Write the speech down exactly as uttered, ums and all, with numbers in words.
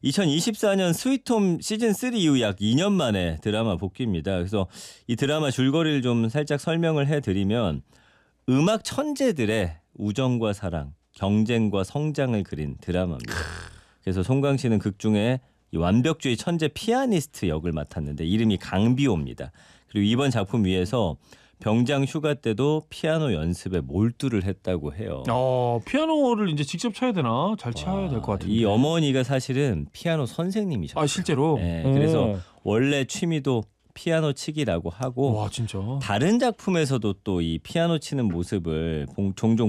이천이십사 년 스위트홈 시즌 삼 이후 약 이 년 만에 드라마 복귀입니다. 그래서 이 드라마 줄거리를 좀 살짝 설명을 해드리면 음악 천재들의 우정과 사랑, 경쟁과 성장을 그린 드라마입니다. 그래서 송강 씨는 극 중에 이 완벽주의 천재 피아니스트 역을 맡았는데 이름이 강비호입니다. 그리고 이번 작품 위해서 병장 휴가 때도 피아노 연습에 몰두를 했다고 해요. 어, 피아노를 이제 직접 쳐야 되나? 잘 쳐야 될 것 같은데. 이 어머니가 사실은 피아노 선생님이셨어요. 아, 실제로? 네, 오. 그래서 원래 취미도 피아노 치기라고 하고 와, 진짜. 다른 작품에서도 또 이 피아노 치는 모습을 봉- 종종